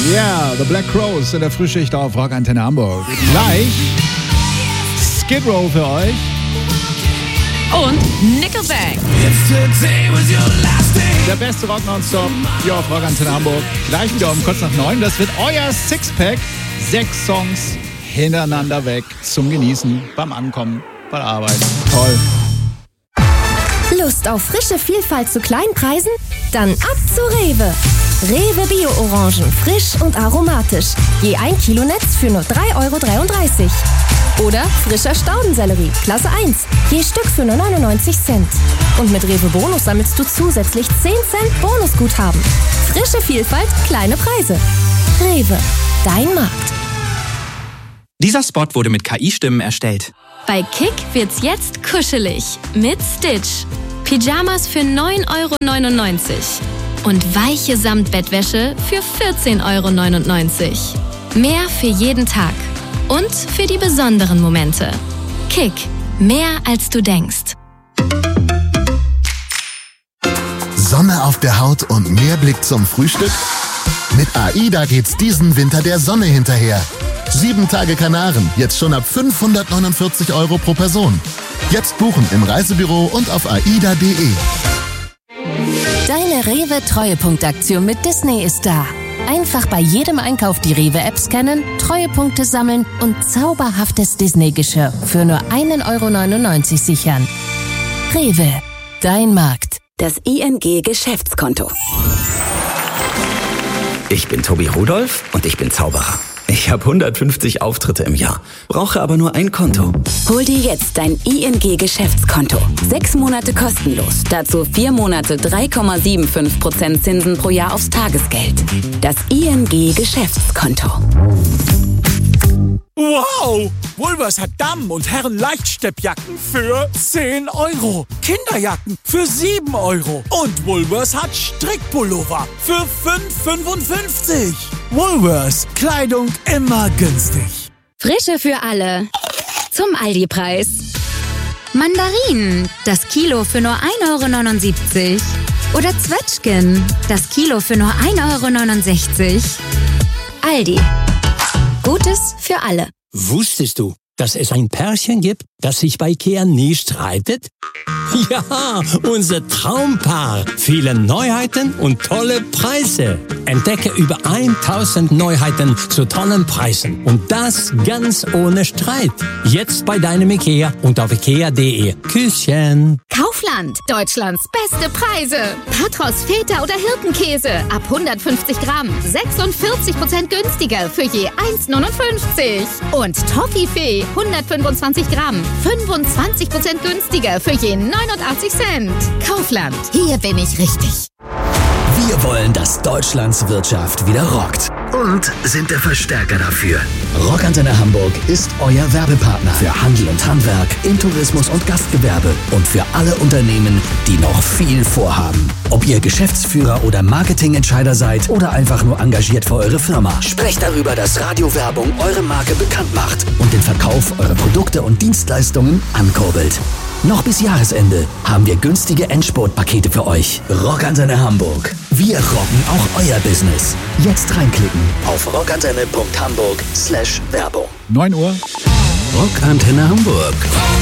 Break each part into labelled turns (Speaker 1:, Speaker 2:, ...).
Speaker 1: Yeah, The Black Crowes in der Frühschicht auf Rock Antenne Hamburg. Gleich Skid Row für euch.
Speaker 2: Und Nickelback.
Speaker 1: Der beste Rock nonstop hier auf Rock Antenne Hamburg. Gleich wieder um kurz nach 9. Das wird euer Sixpack. 6 Songs hintereinander weg zum Genießen beim Ankommen bei der Arbeit. Toll.
Speaker 3: Lust auf frische Vielfalt zu kleinen Preisen? Dann ab zu Rewe. Rewe Bio-Orangen, frisch und aromatisch. Je 1 Kilo Netz für nur 3,33 €. Oder frischer Staudensellerie, Klasse 1, je Stück für nur 99 Cent. Und mit Rewe Bonus sammelst du zusätzlich 10 Cent Bonusguthaben. Frische Vielfalt, kleine Preise. Rewe, dein Markt.
Speaker 4: Dieser Spot wurde mit KI-Stimmen erstellt.
Speaker 5: Bei Kick wird's jetzt kuschelig mit Stitch. Pyjamas für 9,99 € und weiche Samtbettwäsche für 14,99 €. Mehr für jeden Tag und für die besonderen Momente. Kick, mehr als du denkst.
Speaker 6: Sonne auf der Haut und mehr Blick zum Frühstück? Mit AIDA geht's diesen Winter der Sonne hinterher. 7 Tage Kanaren, jetzt schon ab 549 € pro Person. Jetzt buchen im Reisebüro und auf aida.de.
Speaker 3: Deine Rewe-Treuepunktaktion mit Disney ist da. Einfach bei jedem Einkauf die Rewe-App scannen, Treuepunkte sammeln und zauberhaftes Disney-Geschirr für nur 1,99 € sichern. Rewe, dein Markt.
Speaker 7: Das ING-Geschäftskonto.
Speaker 8: Ich bin Tobi Rudolph und ich bin Zauberer. Ich habe 150 Auftritte im Jahr, brauche aber nur ein Konto.
Speaker 7: Hol dir jetzt dein ING-Geschäftskonto. 6 Monate kostenlos. Dazu 4 Monate 3,75% Zinsen pro Jahr aufs Tagesgeld. Das ING-Geschäftskonto.
Speaker 9: Wow! Woolworths hat Damen- und Herren-Leichtsteppjacken für 10 €. Kinderjacken für 7 €. Und Woolworths hat Strickpullover für 5,55 €. Woolworths. Kleidung immer günstig.
Speaker 2: Frische für alle. Zum Aldi-Preis. Mandarinen, das Kilo für nur 1,79 € Oder Zwetschgen, das Kilo für nur 1,69 €. Aldi. Gutes für alle.
Speaker 10: Wusstest du, dass es ein Pärchen gibt, das sich bei Ikea nie streitet? Ja, unser Traumpaar. Viele Neuheiten und tolle Preise. Entdecke über 1000 Neuheiten zu tollen Preisen. Und das ganz ohne Streit. Jetzt bei deinem Ikea und auf ikea.de. Küsschen.
Speaker 2: Kaufland. Deutschlands beste Preise. Patros, Feta oder Hirtenkäse. Ab 150 Gramm. 46% günstiger für je 1,59 €. Und Toffifee. 125 Gramm. 25% günstiger für je 89 Cent. Kaufland. Hier bin ich richtig.
Speaker 11: Wir wollen, dass Deutschlands Wirtschaft wieder rockt. Und sind der Verstärker dafür. Rock Antenne Hamburg ist euer Werbepartner für Handel und Handwerk, im Tourismus und Gastgewerbe und für alle Unternehmen, die noch viel vorhaben. Ob ihr Geschäftsführer oder Marketingentscheider seid oder einfach nur engagiert für eure Firma, sprecht darüber, dass Radiowerbung eure Marke bekannt macht und den Verkauf eurer Produkte und Dienstleistungen ankurbelt. Noch bis Jahresende haben wir günstige Endspurt-Pakete für euch. Rock Antenne Hamburg. Wir rocken auch euer Business. Jetzt reinklicken auf rockantenne.hamburg/Werbung.
Speaker 1: 9 Uhr.
Speaker 11: Rock Antenne Hamburg.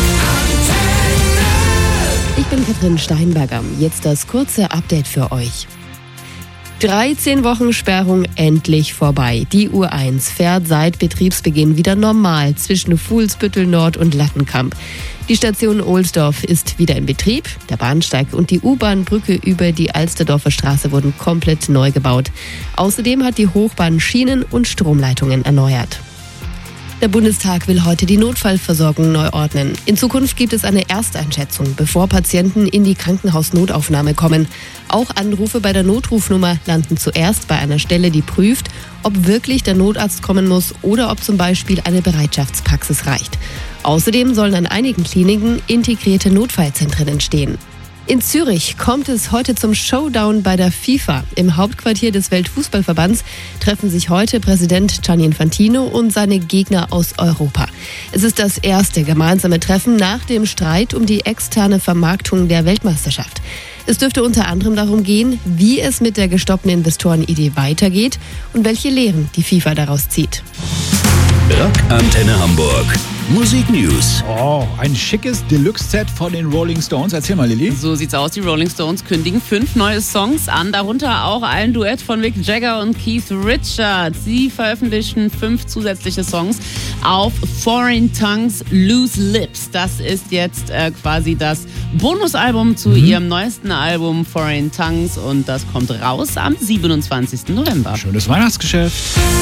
Speaker 12: Ich bin Katrin Steinberger. Jetzt das kurze Update für euch. 13 Wochen Sperrung endlich vorbei. Die U1 fährt seit Betriebsbeginn wieder normal zwischen Fuhlsbüttel Nord und Lattenkamp. Die Station Ohlsdorf ist wieder in Betrieb. Der Bahnsteig und die U-Bahn-Brücke über die Alsterdorfer Straße wurden komplett neu gebaut. Außerdem hat die Hochbahn Schienen und Stromleitungen erneuert. Der Bundestag will heute die Notfallversorgung neu ordnen. In Zukunft gibt es eine Ersteinschätzung, bevor Patienten in die Krankenhausnotaufnahme kommen. Auch Anrufe bei der Notrufnummer landen zuerst bei einer Stelle, die prüft, ob wirklich der Notarzt kommen muss oder ob zum Beispiel eine Bereitschaftspraxis reicht. Außerdem sollen an einigen Kliniken integrierte Notfallzentren entstehen. In Zürich kommt es heute zum Showdown bei der FIFA. Im Hauptquartier des Weltfußballverbands treffen sich heute Präsident Gianni Infantino und seine Gegner aus Europa. Es ist das erste gemeinsame Treffen nach dem Streit um die externe Vermarktung der Weltmeisterschaft. Es dürfte unter anderem darum gehen, wie es mit der gestoppten Investorenidee weitergeht und welche Lehren die FIFA daraus zieht.
Speaker 11: Rockantenne Hamburg. Musik News.
Speaker 1: Oh, ein schickes Deluxe-Set von den Rolling Stones. Erzähl mal, Lilly.
Speaker 13: So sieht's aus. Die Rolling Stones kündigen 5 neue Songs an, darunter auch ein Duett von Mick Jagger und Keith Richards. Sie veröffentlichen 5 zusätzliche Songs auf Foreign Tongues Loose Lips. Das ist jetzt quasi das Bonusalbum zu ihrem neuesten Album Foreign Tongues und das kommt raus am 27. November.
Speaker 1: Schönes Weihnachtsgeschäft.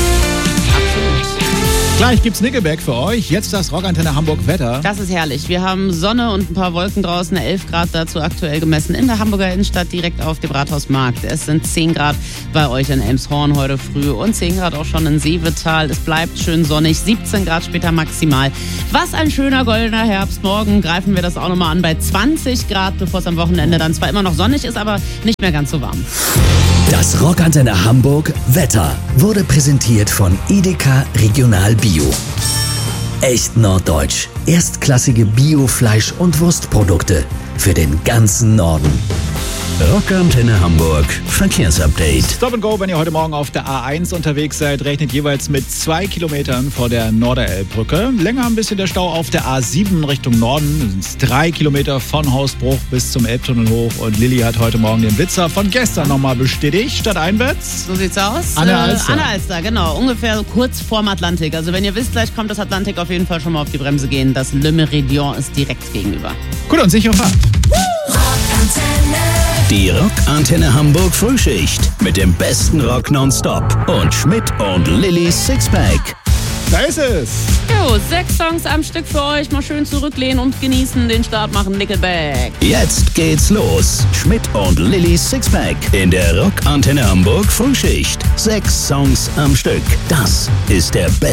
Speaker 1: Gleich gibt's Nickelback für euch. Jetzt das Rockantenne Hamburg Wetter.
Speaker 13: Das ist herrlich. Wir haben Sonne und ein paar Wolken draußen. 11 Grad dazu aktuell gemessen in der Hamburger Innenstadt direkt auf dem Rathausmarkt. Es sind 10 Grad bei euch in Elmshorn heute früh und 10 Grad auch schon in Seevetal. Es bleibt schön sonnig. 17 Grad später maximal. Was ein schöner goldener Herbst. Morgen greifen wir das auch nochmal an bei 20 Grad, bevor es am Wochenende dann zwar immer noch sonnig ist, aber nicht mehr ganz so warm.
Speaker 11: Das Rockantenne Hamburg Wetter wurde präsentiert von Edeka Regional Bio. Echt norddeutsch. Erstklassige Bio-Fleisch- und Wurstprodukte für den ganzen Norden. Rockantenne Hamburg Verkehrsupdate.
Speaker 1: Stop and Go, wenn ihr heute Morgen auf der A1 unterwegs seid, rechnet jeweils mit 2 Kilometern vor der Norderelbbrücke. Länger ein bisschen der Stau auf der A7 Richtung Norden. Das sind 3 Kilometer von Hausbruch bis zum Elbtunnel hoch. Und Lilly hat heute Morgen den Blitzer von gestern nochmal bestätigt. Stadteinwärts.
Speaker 13: So sieht's aus.
Speaker 1: Anne Alster.
Speaker 13: Anne Alster, genau. Ungefähr kurz vorm Atlantik. Also wenn ihr wisst, gleich kommt das Atlantik, auf jeden Fall schon mal auf die Bremse gehen. Das Le Méridien ist direkt gegenüber.
Speaker 1: Gut und sichere Fahrt.
Speaker 11: Die Rockantenne Hamburg Frühschicht mit dem besten Rock nonstop und Schmidt und Lillys Sixpack.
Speaker 1: Da ist es.
Speaker 13: Jo, 6 Songs am Stück für euch. Mal schön zurücklehnen und genießen. Den Start machen Nickelback.
Speaker 11: Jetzt geht's los. Schmidt und Lillys Sixpack in der Rockantenne Hamburg Frühschicht. 6 Songs am Stück. Das ist der beste